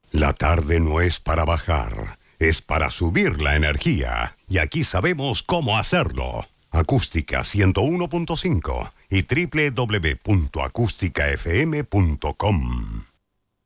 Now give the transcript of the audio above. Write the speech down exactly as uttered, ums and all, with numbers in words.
La tarde no es para bajar, es para subir la energía. Y aquí sabemos cómo hacerlo. Acústica ciento uno punto cinco y doble u doble u doble u punto acústica f m punto com.